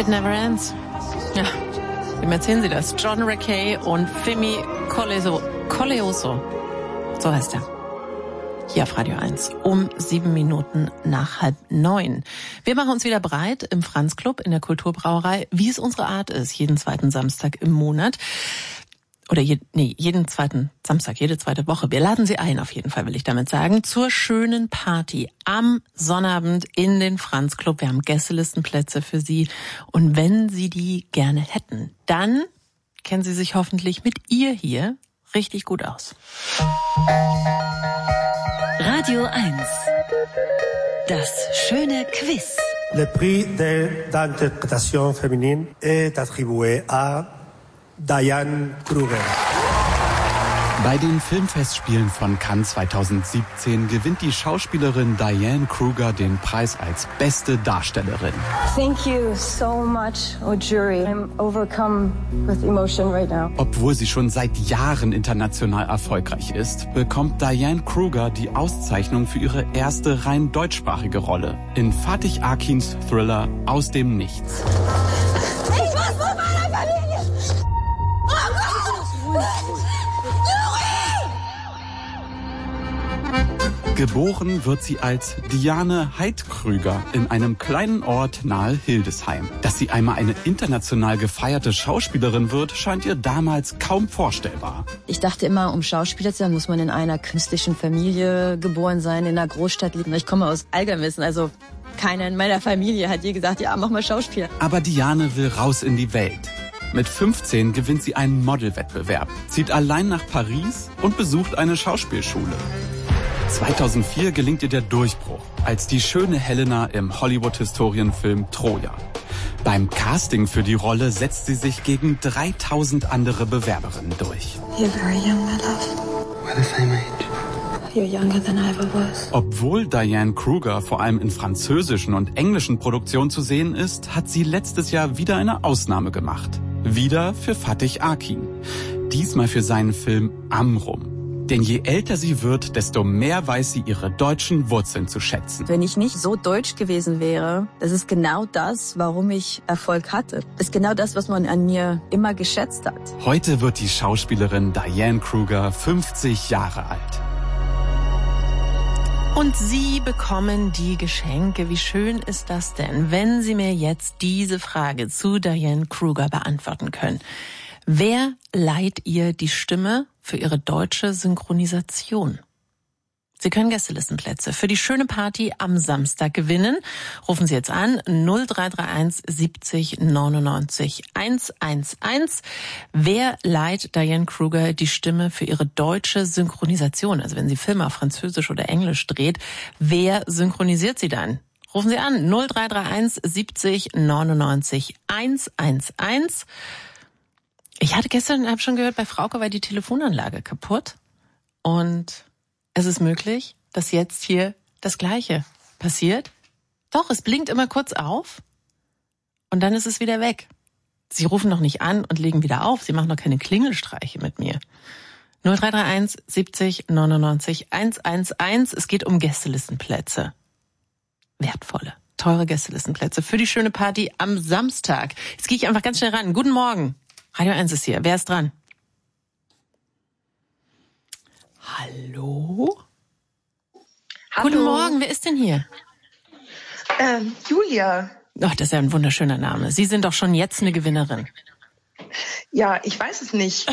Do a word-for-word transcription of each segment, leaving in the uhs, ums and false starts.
It Never Ends. Ja, wem erzählen Sie das? John Rakey und Femi Koleoso. So heißt er. Hier auf Radio eins um sieben Minuten nach halb neun. Wir machen uns wieder breit im Franz Club in der Kulturbrauerei, wie es unsere Art ist, jeden zweiten Samstag im Monat. Oder je, nee, jeden zweiten Samstag, jede zweite Woche. Wir laden Sie ein, auf jeden Fall will ich damit sagen, zur schönen Party am Sonnabend in den Franz Club. Wir haben Gästelistenplätze für Sie. Und wenn Sie die gerne hätten, dann kennen Sie sich hoffentlich mit ihr hier richtig gut aus. Radio eins. Das schöne Quiz. Le prix de l'interprétation féminine est attribué à Diane Kruger. Bei den Filmfestspielen von Cannes zweitausendsiebzehn gewinnt die Schauspielerin Diane Kruger den Preis als beste Darstellerin. Thank you so much, oh jury. I'm overcome with emotion right now. Obwohl sie schon seit Jahren international erfolgreich ist, bekommt Diane Kruger die Auszeichnung für ihre erste rein deutschsprachige Rolle in Fatih Akins Thriller Aus dem Nichts. Ich muss von meiner Familie! Oh Gott! Geboren wird sie als Diane Heidkrüger in einem kleinen Ort nahe Hildesheim. Dass sie einmal eine international gefeierte Schauspielerin wird, scheint ihr damals kaum vorstellbar. Ich dachte immer, um Schauspieler zu sein, muss man in einer künstlichen Familie geboren sein, in einer Großstadt leben. Ich komme aus Algermissen, also keiner in meiner Familie hat je gesagt, ja, mach mal Schauspieler. Aber Diane will raus in die Welt. Mit fünfzehn gewinnt sie einen Modelwettbewerb, zieht allein nach Paris und besucht eine Schauspielschule. zweitausendvier gelingt ihr der Durchbruch als die schöne Helena im Hollywood-Historienfilm Troja. Beim Casting für die Rolle setzt sie sich gegen dreitausend andere Bewerberinnen durch. You're very young, my love. We're the same age. You're younger than I ever was. Obwohl Diane Kruger vor allem in französischen und englischen Produktionen zu sehen ist, hat sie letztes Jahr wieder eine Ausnahme gemacht. Wieder für Fatih Akin. Diesmal für seinen Film Amrum. Denn je älter sie wird, desto mehr weiß sie ihre deutschen Wurzeln zu schätzen. Wenn ich nicht so deutsch gewesen wäre, das ist genau das, warum ich Erfolg hatte. Das ist genau das, was man an mir immer geschätzt hat. Heute wird die Schauspielerin Diane Kruger fünfzig Jahre alt. Und Sie bekommen die Geschenke. Wie schön ist das denn, wenn Sie mir jetzt diese Frage zu Diane Kruger beantworten können. Wer leiht ihr die Stimme für ihre deutsche Synchronisation? Sie können Gästelistenplätze für die schöne Party am Samstag gewinnen. Rufen Sie jetzt an null drei drei eins siebzig neunundneunzig hundertelf. Wer leiht Diane Kruger die Stimme für ihre deutsche Synchronisation? Also wenn sie Filme auf Französisch oder Englisch dreht, wer synchronisiert sie dann? Rufen Sie an null drei drei eins siebzig neunundneunzig hundertelf. Ich hatte gestern, habe schon gehört, bei Frauke war die Telefonanlage kaputt. Und es ist möglich, dass jetzt hier das Gleiche passiert. Doch, es blinkt immer kurz auf und dann ist es wieder weg. Sie rufen noch nicht an und legen wieder auf. Sie machen noch keine Klingelstreiche mit mir. null drei drei eins siebzig neunundneunzig hundertelf. Es geht um Gästelistenplätze. Wertvolle, teure Gästelistenplätze für die schöne Party am Samstag. Jetzt gehe ich einfach ganz schnell ran. Guten Morgen. Radio eins ist hier. Wer ist dran? Hallo? Hallo? Guten Morgen. Wer ist denn hier? Ähm, Julia. Ach, das ist ja ein wunderschöner Name. Sie sind doch schon jetzt eine Gewinnerin. Ja, ich weiß es nicht.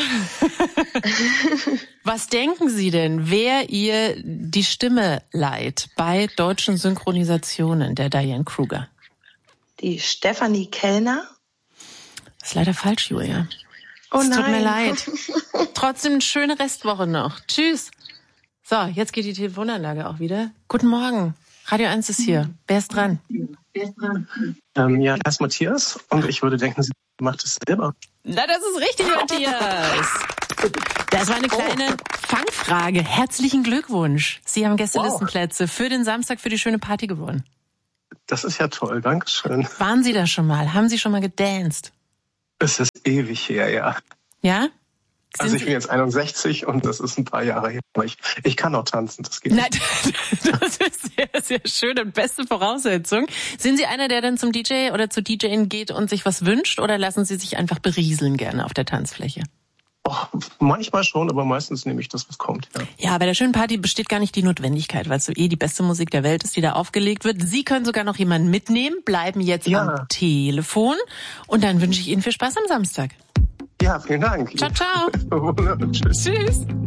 Was denken Sie denn, wer ihr die Stimme leiht bei deutschen Synchronisationen der Diane Kruger? Die Stefanie Kellner? Das ist leider falsch, Julia. Oh es nein. tut mir leid. Trotzdem eine schöne Restwoche noch. Tschüss. So, jetzt geht die Telefonanlage auch wieder. Guten Morgen. Radio eins ist hier. Wer ist dran? Wer ist dran? Ähm, ja, das ist Matthias und ich würde denken, sie macht es selber. Na, das ist richtig, Matthias. Das war eine kleine Fangfrage. Herzlichen Glückwunsch. Sie haben Gästelistenplätze wow. für den Samstag für die schöne Party gewonnen. Das ist ja toll, Dankeschön. Waren Sie da schon mal? Haben Sie schon mal gedanced? Es ist ewig her, ja. Ja? Also ich bin jetzt einundsechzig und das ist ein paar Jahre her. Aber ich, ich kann auch tanzen, das geht. Nein, das ist sehr, sehr schön und beste Voraussetzung. Sind Sie einer, der dann zum D J oder zu DJen geht und sich was wünscht, oder lassen Sie sich einfach berieseln gerne auf der Tanzfläche? Oh, manchmal schon, aber meistens nehme ich das, was kommt. Ja. Ja, bei der schönen Party besteht gar nicht die Notwendigkeit, weil es so eh die beste Musik der Welt ist, die da aufgelegt wird. Sie können sogar noch jemanden mitnehmen, bleiben jetzt ja. am Telefon und dann wünsche ich Ihnen viel Spaß am Samstag. Ja, vielen Dank. Ciao, ciao. Tschüss. Tschüss.